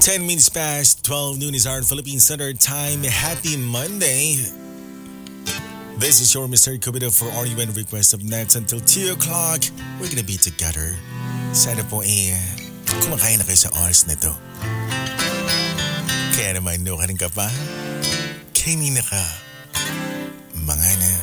10 minutes past 12 noon is our Philippine Standard Time. Happy Monday. This is your Mr. Cupido for RUN request of next until 2 o'clock. We're gonna be together. Sana po kumakain na kayo sa oras na to. Kaya naman, no ka rin ka pa? Kanina ka. Mga na.